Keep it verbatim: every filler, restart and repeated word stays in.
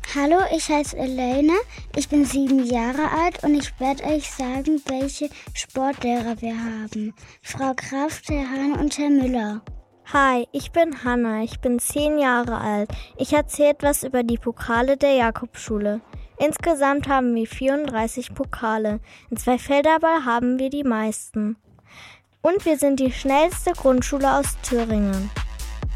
Hallo, ich heiße Elena, ich bin sieben Jahre alt und ich werde euch sagen, welche Sportlehrer wir haben. Frau Kraft, Herr Hahn und Herr Müller. Hi, ich bin Hanna, ich bin zehn Jahre alt. Ich erzähle etwas über die Pokale der Jakobsschule. Insgesamt haben wir vierunddreißig Pokale. In Zweifelderball haben wir die meisten. Und wir sind die schnellste Grundschule aus Thüringen.